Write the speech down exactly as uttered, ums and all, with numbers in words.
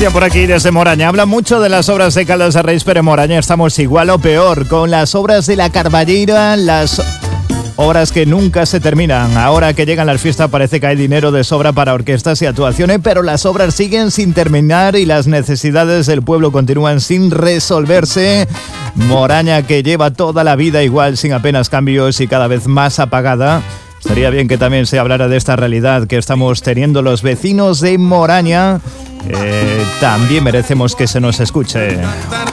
Decía por aquí desde Moraña, habla mucho de las obras de Caldas de Reis, pero en Moraña estamos igual o peor, con las obras de la Carballeira, las obras que nunca se terminan. Ahora que llegan las fiestas parece que hay dinero de sobra para orquestas y actuaciones, pero las obras siguen sin terminar y las necesidades del pueblo continúan sin resolverse. Moraña, que lleva toda la vida igual, sin apenas cambios y cada vez más apagada. Estaría bien que también se hablara de esta realidad que estamos teniendo los vecinos de Moraña. Eh, también merecemos que se nos escuche.